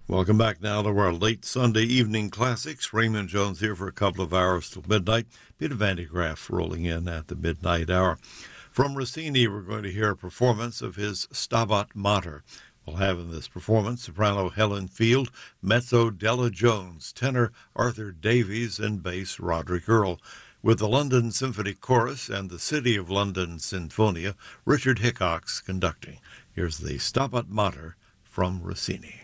Welcome back now to our late Sunday evening classics. Raymond Jones here for a couple of hours till midnight. Bit of Van de Graaff rolling in at the midnight hour. From Rossini, we're going to hear a performance of his Stabat Mater. We'll have in this performance soprano Helen Field, mezzo Della Jones, tenor Arthur Davies, and bass Roderick Earle. With the London Symphony Chorus and the City of London Sinfonia, Richard Hickox conducting. Here's the Stabat Mater from Rossini.